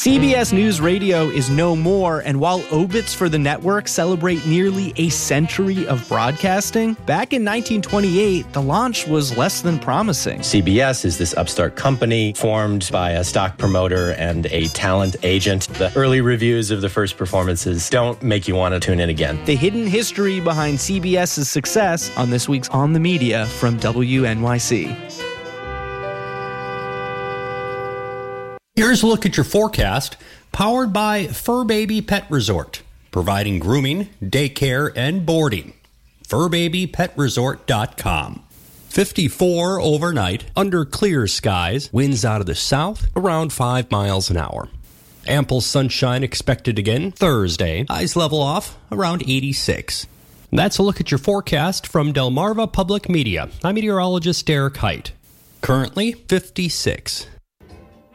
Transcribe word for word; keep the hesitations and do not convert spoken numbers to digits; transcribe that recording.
C B S News Radio is no more, and while obits for the network celebrate nearly a century of broadcasting, back in nineteen twenty-eight, the launch was less than promising. C B S is this upstart company formed by a stock promoter and a talent agent. The early reviews of the first performances don't make you want to tune in again. The hidden history behind CBS's success on this week's On the Media from W N Y C. Here's a look at your forecast, powered by Fur Baby Pet Resort, providing grooming, daycare, and boarding. fur baby pet resort dot com. fifty-four overnight, under clear skies, winds out of the south, around five miles an hour. Ample sunshine expected again Thursday, highs level off around eighty-six. That's a look at your forecast from Delmarva Public Media. I'm meteorologist Derek Height. Currently fifty-six.